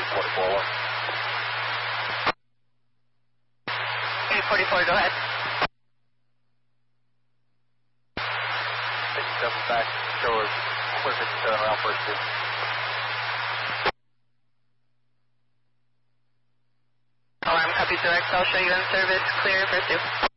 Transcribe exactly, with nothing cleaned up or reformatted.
forty-four one. eight forty-four, go ahead. sixty-seven back, show us clear fifty-seven around first two. Alarm copy direct, I'll show you in service, clear for two.